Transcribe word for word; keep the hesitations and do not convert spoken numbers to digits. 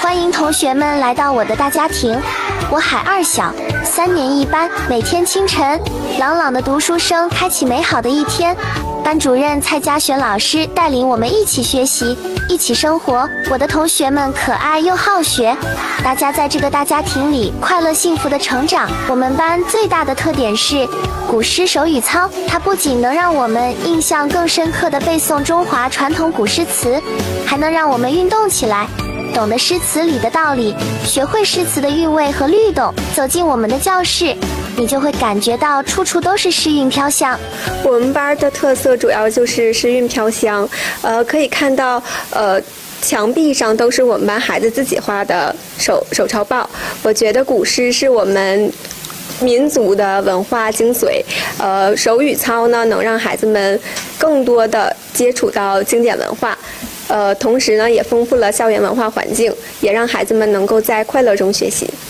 欢迎同学们来到我的大家庭，我海二小，三年一班，每天清晨，朗朗的读书声开启美好的一天。班主任蔡佳璇老师带领我们一起学习，一起生活。我的同学们可爱又好学，大家在这个大家庭里快乐幸福的成长。我们班最大的特点是古诗手语操，它不仅能让我们印象更深刻地背诵中华传统古诗词，还能让我们运动起来，懂得诗词里的道理，学会诗词的韵味和律动。走进我们的教室，你就会感觉到处处都是诗韵飘香。 我们班的特色主要就是诗韵飘香，呃，可以看到，呃，墙壁上都是我们班孩子自己画的手手抄报。我觉得古诗是我们民族的文化精髓，呃，手语操呢，能让孩子们更多的接触到经典文化。呃，同时呢，也丰富了校园文化环境，也让孩子们能够在快乐中学习。